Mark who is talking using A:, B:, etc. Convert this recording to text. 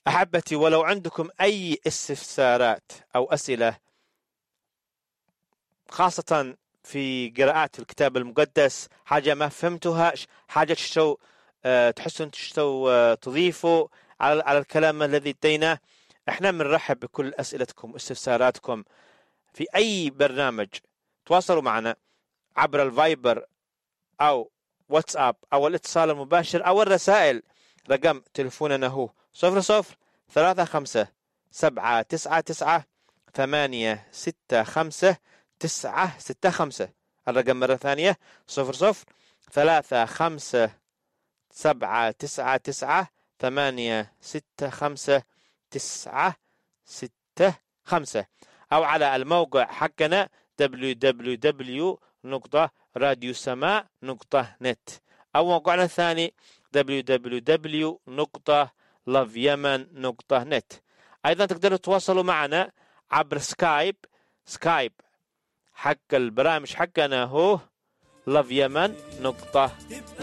A: أحبتي، ولو عندكم أي استفسارات أو أسئلة خاصة في قراءات الكتاب المقدس، حاجة ما فهمتوها، حاجة تحسون تضيفوا على الكلام الذي اديناه، احنا بنرحب بكل أسئلتكم واستفساراتكم في أي برنامج. تواصلوا معنا عبر الفايبر أو واتساب أو الاتصال المباشر أو الرسائل. رقم تلفوننا هو 00359799 الرقم مرة ثانية 00359799 أو على الموقع حقنا www.radiosama.net أو موقعنا الثاني www.loveyemen.net. أيضا تقدروا تتواصلوا معنا عبر سكايب حق البرامج حقنا هو loveyemen.